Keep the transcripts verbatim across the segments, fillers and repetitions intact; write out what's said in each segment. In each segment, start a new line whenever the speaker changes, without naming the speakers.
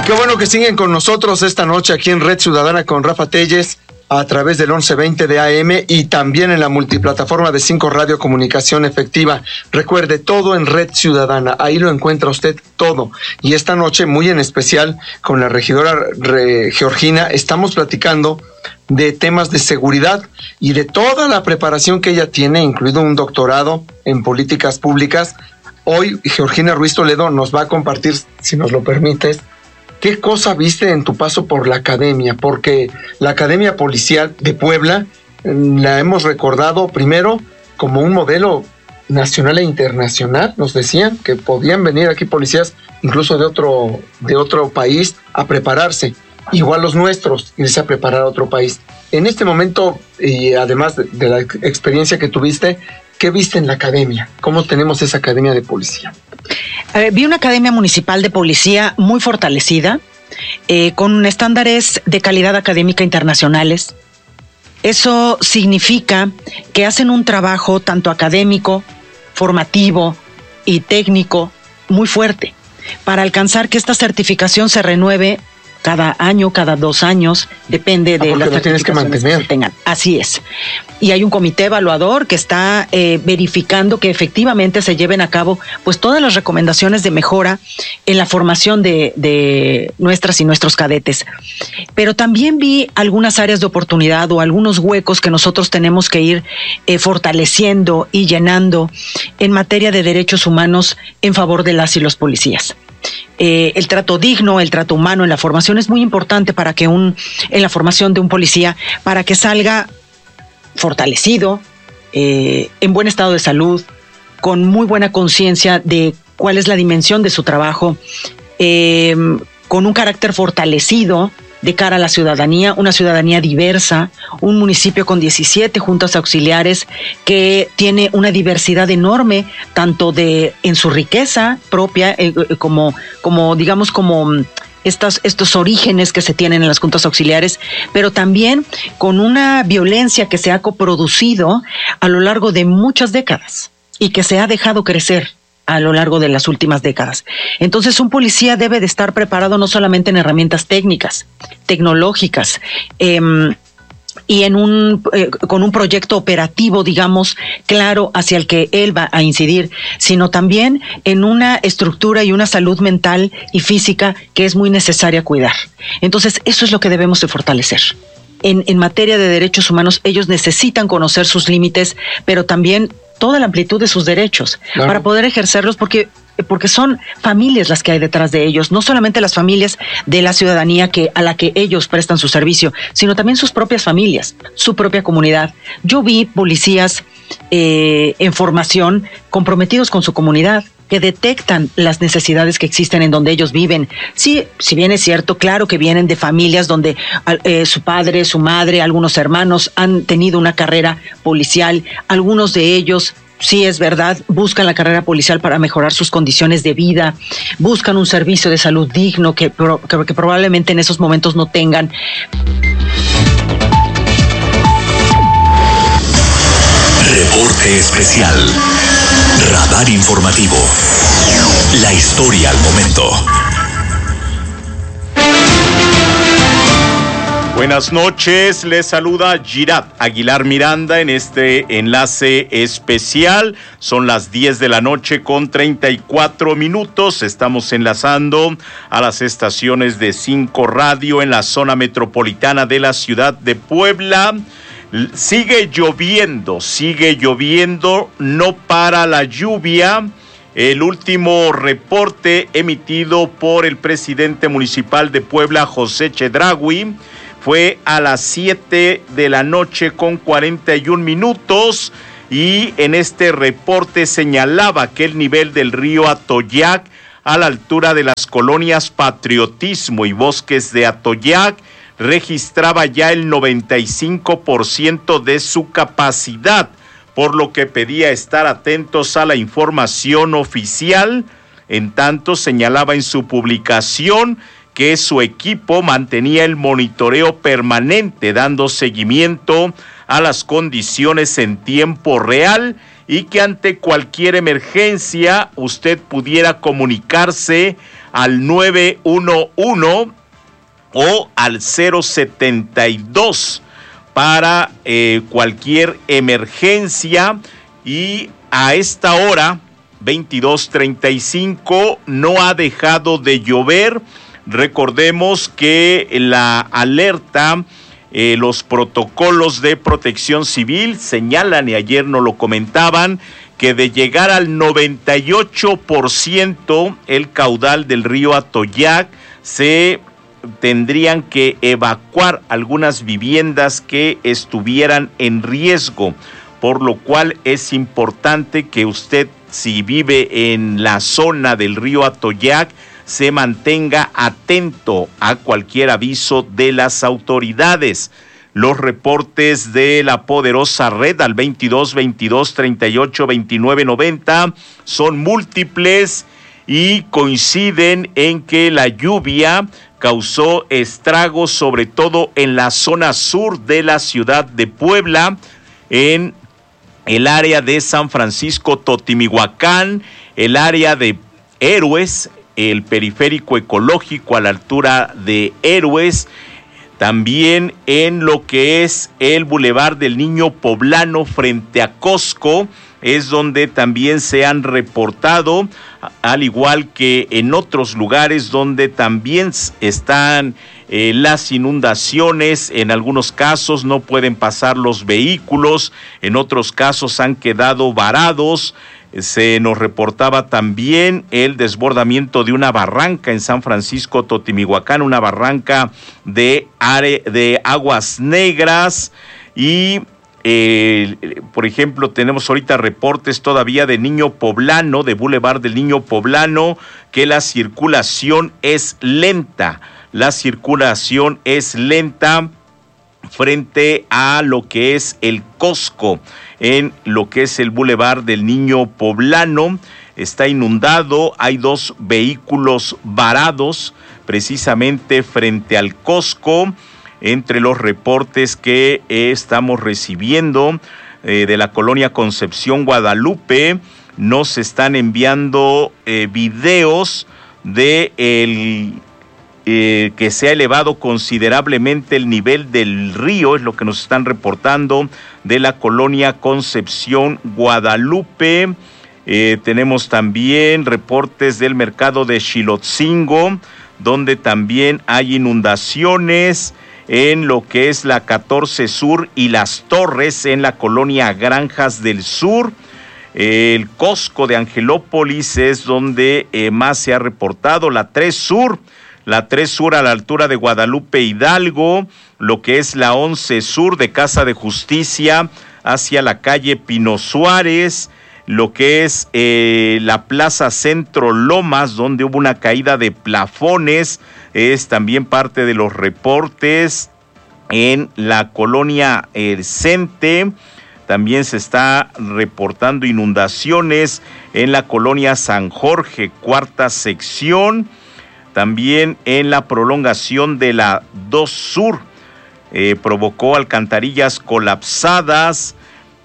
qué bueno que siguen con nosotros esta noche aquí en Red Ciudadana con Rafa Telles a través del once veinte de A M y también en la multiplataforma de cinco Radio Comunicación Efectiva. Recuerde, todo en Red Ciudadana, ahí lo encuentra usted todo. Y esta noche, muy en especial, con la regidora Re- Georgina, estamos platicando de temas de seguridad y de toda la preparación que ella tiene, incluido un doctorado en políticas públicas. Hoy Georgina Ruiz Toledo nos va a compartir, si nos lo permites, ¿qué cosa viste en tu paso por la academia? Porque la Academia Policial de Puebla la hemos recordado primero como un modelo nacional e internacional. Nos decían que podían venir aquí policías incluso de otro, de otro país a prepararse. Igual los nuestros, irse a preparar a otro país. En este momento, y además de, de la experiencia que tuviste, ¿qué viste en la academia? ¿Cómo tenemos esa academia de policía?
Eh, vi una academia municipal de policía muy fortalecida, eh, con estándares de calidad académica internacionales. Eso significa que hacen un trabajo tanto académico, formativo y técnico muy fuerte para alcanzar que esta certificación se renueve cada año, cada dos años, depende de
ah,
las
lo tienes que mantener.
Que tengan. Así es. Y hay un comité evaluador que está eh, verificando que efectivamente se lleven a cabo pues todas las recomendaciones de mejora en la formación de, de nuestras y nuestros cadetes. Pero también vi algunas áreas de oportunidad o algunos huecos que nosotros tenemos que ir eh, fortaleciendo y llenando en materia de derechos humanos en favor de las y los policías. Eh, el trato digno, el trato humano en la formación es muy importante para que un, en la formación de un policía, para que salga fortalecido, eh, en buen estado de salud, con muy buena conciencia de cuál es la dimensión de su trabajo, eh, con un carácter fortalecido de cara a la ciudadanía, una ciudadanía diversa, un municipio con diecisiete juntas auxiliares que tiene una diversidad enorme, tanto de en su riqueza propia, eh, como, como digamos, como Estos, estos orígenes que se tienen en las juntas auxiliares, pero también con una violencia que se ha coproducido a lo largo de muchas décadas y que se ha dejado crecer a lo largo de las últimas décadas. Entonces, un policía debe de estar preparado no solamente en herramientas técnicas, tecnológicas, eh, y en un eh, con un proyecto operativo, digamos, claro hacia el que él va a incidir, sino también en una estructura y una salud mental y física que es muy necesaria cuidar. Entonces, eso es lo que debemos de fortalecer. En, en materia de derechos humanos, ellos necesitan conocer sus límites, pero también toda la amplitud de sus derechos, claro, para poder ejercerlos, porque porque son familias las que hay detrás de ellos, no solamente las familias de la ciudadanía que a la que ellos prestan su servicio, sino también sus propias familias, su propia comunidad. Yo vi policías eh, en formación comprometidos con su comunidad, que detectan las necesidades que existen en donde ellos viven. Sí, si bien es cierto, claro que vienen de familias donde eh, su padre, su madre, algunos hermanos han tenido una carrera policial, algunos de ellos, sí es verdad, buscan la carrera policial para mejorar sus condiciones de vida, buscan un servicio de salud digno que, que, que probablemente en esos momentos no tengan.
Reporte especial. Radar informativo. La historia al momento.
Buenas noches, les saluda Girat Aguilar Miranda en este enlace especial. Son las diez de la noche con treinta y cuatro minutos. Estamos enlazando a las estaciones de cinco Radio en la zona metropolitana de la ciudad de Puebla. Sigue lloviendo, sigue lloviendo, no para la lluvia. El último reporte emitido por el presidente municipal de Puebla, José Chedraui, fue a las siete de la noche con cuarenta y un minutos y en este reporte señalaba que el nivel del río Atoyac a la altura de las colonias Patriotismo y Bosques de Atoyac registraba ya el noventa y cinco por ciento de su capacidad, por lo que pedía estar atentos a la información oficial. En tanto, señalaba en su publicación que su equipo mantenía el monitoreo permanente, dando seguimiento a las condiciones en tiempo real y que ante cualquier emergencia usted pudiera comunicarse al nueve uno uno o al cero setenta y dos para eh, cualquier emergencia. Y a esta hora, veintidós treinta y cinco, no ha dejado de llover. Recordemos que la alerta, eh, los protocolos de protección civil señalan, y ayer nos lo comentaban, que de llegar al noventa y ocho por ciento el caudal del río Atoyac, se tendrían que evacuar algunas viviendas que estuvieran en riesgo, por lo cual es importante que usted, si vive en la zona del río Atoyac, se mantenga atento a cualquier aviso de las autoridades. Los reportes de la poderosa red al veintidós veintidós treinta y ocho veintinueve noventa son múltiples y coinciden en que la lluvia causó estragos, sobre todo en la zona sur de la ciudad de Puebla, en el área de San Francisco Totimihuacán, el área de Héroes, el periférico ecológico a la altura de Héroes, también en lo que es el Boulevard del Niño Poblano frente a Costco, es donde también se han reportado, al igual que en otros lugares donde también están eh, las inundaciones. En algunos casos no pueden pasar los vehículos, en otros casos han quedado varados. Se nos reportaba también el desbordamiento de una barranca en San Francisco Totimihuacán, una barranca de, are, de aguas negras. Y eh, por ejemplo, tenemos ahorita reportes todavía de Niño Poblano, de Boulevard del Niño Poblano, que la circulación es lenta, la circulación es lenta frente a lo que es el Costco, en lo que es el Boulevard del Niño Poblano. Está inundado, hay dos vehículos varados precisamente frente al Costco. Entre los reportes que eh, estamos recibiendo eh, de la colonia Concepción Guadalupe, nos están enviando eh, videos de el Eh, que se ha elevado considerablemente el nivel del río, es lo que nos están reportando de la colonia Concepción Guadalupe. Eh, tenemos también reportes del mercado de Xilotzingo, donde también hay inundaciones en lo que es la catorce Sur y Las Torres, en la colonia Granjas del Sur. Eh, el Costco de Angelópolis es donde eh, más se ha reportado. La tres Sur, la tres Sur a la altura de Guadalupe Hidalgo, lo que es la once Sur de Casa de Justicia hacia la calle Pino Suárez, lo que es eh, la Plaza Centro Lomas, donde hubo una caída de plafones, es también parte de los reportes. En la colonia El Cente también se está reportando inundaciones, en la colonia San Jorge, cuarta sección. También en la prolongación de la dos Sur, eh, provocó alcantarillas colapsadas.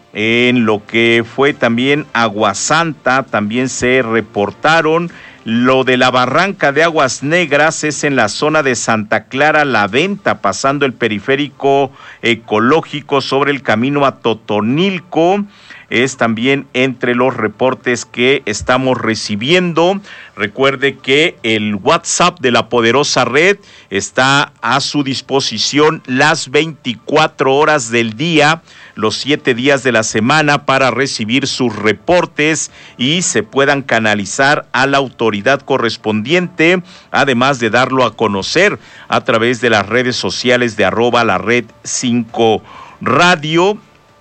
En lo que fue también Aguasanta, también se reportaron. Lo de la barranca de Aguas Negras es en la zona de Santa Clara La Venta, pasando el periférico ecológico sobre el camino a Totonilco. Es también entre los reportes que estamos recibiendo. Recuerde que el WhatsApp de la poderosa red está a su disposición las veinticuatro horas del día, los siete días de la semana, para recibir sus reportes y se puedan canalizar a la autoridad correspondiente, además de darlo a conocer a través de las redes sociales de arroba la red cinco radio.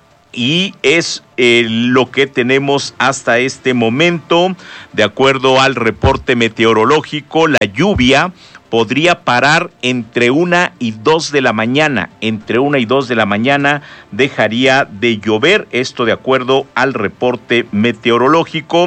Y es eh, lo que tenemos hasta este momento. De acuerdo al reporte meteorológico, la lluvia podría parar entre una y dos de la mañana. Entre una y dos de la mañana dejaría de llover. Esto de acuerdo al reporte meteorológico.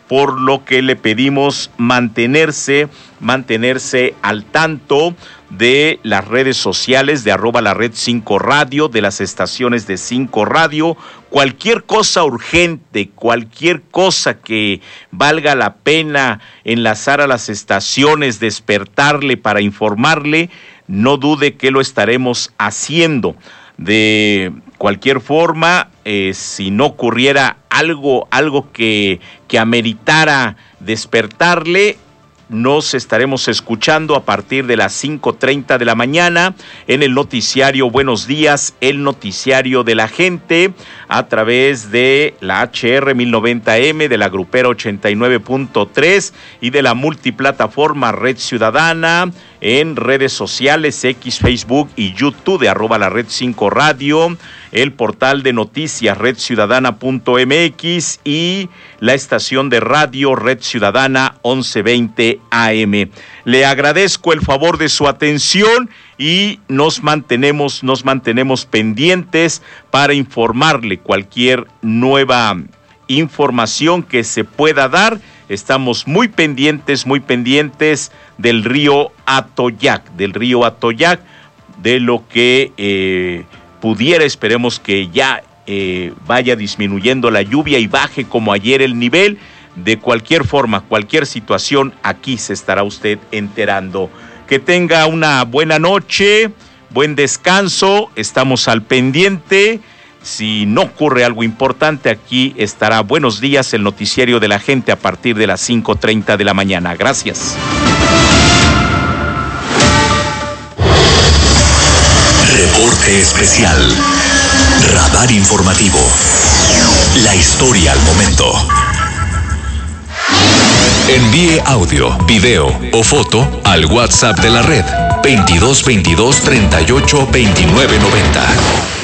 por lo que le pedimos mantenerse, mantenerse al tanto de las redes sociales de arroba la red cinco radio, de las estaciones de cinco radio. Cualquier cosa urgente, cualquier cosa que valga la pena enlazar a las estaciones, despertarle para informarle, no dude que lo estaremos haciendo. De cualquier forma, eh, si no ocurriera algo, algo que, que ameritara despertarle, nos estaremos escuchando a partir de las cinco treinta de la mañana en el noticiario Buenos Días, el noticiario de la gente, a través de la H R mil noventa M, de la Grupera ochenta y nueve punto tres y de la multiplataforma Red Ciudadana, en redes sociales, X, Facebook y YouTube de arroba la red cinco radio, el portal de noticias red ciudadana punto m x y la estación de radio Red Ciudadana once veinte A M. Le agradezco el favor de su atención y nos mantenemos, nos mantenemos pendientes para informarle cualquier nueva información que se pueda dar. Estamos muy pendientes, muy pendientes del río Atoyac, del río Atoyac, de lo que eh, pudiera, esperemos que ya eh, vaya disminuyendo la lluvia y baje como ayer el nivel. De cualquier forma, cualquier situación, aquí se estará usted enterando. Que tenga una buena noche, buen descanso, estamos al pendiente. Si no ocurre algo importante, aquí estará Buenos Días, el noticiario de la gente, a partir de las cinco treinta de la mañana. Gracias.
Reporte especial. Radar informativo. La historia al momento. Envíe audio, video o foto al WhatsApp de la red veintidós veintidós treinta y ocho veintinueve noventa.